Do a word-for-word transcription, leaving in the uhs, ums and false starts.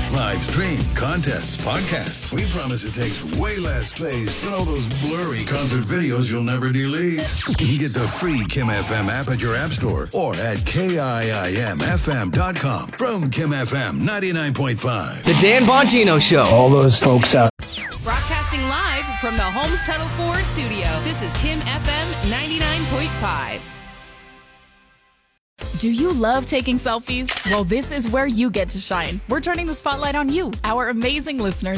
live stream, contests, podcasts. We promise it takes way less space than all those blurry concert videos you'll never delete. Get the free Kim F M app at your app store or at K I I M F M dot com from Kim F M ninety-nine point five. The Dan Bongino Show. All those folks out. Broadcasting live from the Homes Tunnel four studio. This is Kim F M ninety-nine point five. Do you love taking selfies? Well, this is where you get to shine. We're turning the spotlight on you, our amazing listeners.